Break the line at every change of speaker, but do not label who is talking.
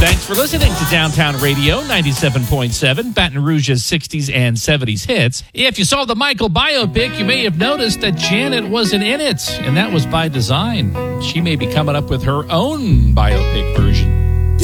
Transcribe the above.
Thanks for listening to Downtown Radio 97.7, Baton Rouge's 60s and 70s hits. If you saw the Michael biopic, you may have noticed that Janet wasn't in it, and that was by design. She may be coming up with her own biopic version.